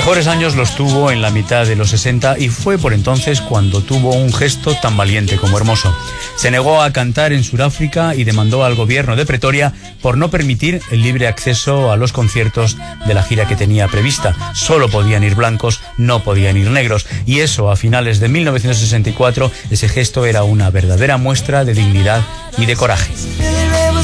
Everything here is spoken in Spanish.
mejores años los tuvo en la mitad de los 60 y fue por entonces cuando tuvo un gesto tan valiente como hermoso. Se negó a cantar en Sudáfrica y demandó al gobierno de Pretoria por no permitir el libre acceso a los conciertos de la gira que tenía prevista. Solo podían ir blancos, no podían ir negros. Y eso, a finales de 1964, ese gesto era una verdadera muestra de dignidad y de coraje.